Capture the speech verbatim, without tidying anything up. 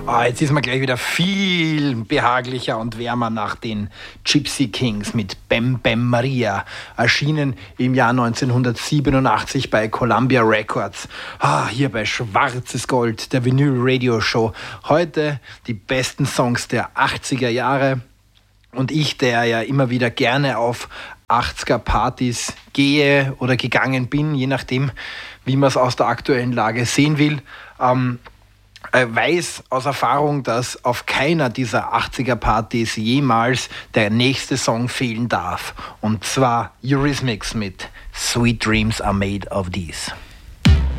Ah, jetzt ist man gleich wieder viel behaglicher und wärmer nach den Gypsy Kings mit Bam Bam Maria, erschienen im Jahr neunzehnhundertsiebenundachtzig bei Columbia Records. Ah, hier bei Schwarzes Gold, der Vinyl Radio Show. Heute die besten Songs der achtziger Jahre. Und ich, der ja immer wieder gerne auf achtziger-Partys gehe oder gegangen bin, je nachdem, wie man es aus der aktuellen Lage sehen will, ähm, weiß aus Erfahrung, dass auf keiner dieser achtziger-Partys jemals der nächste Song fehlen darf. Und zwar Eurythmics mit Sweet Dreams Are Made of These.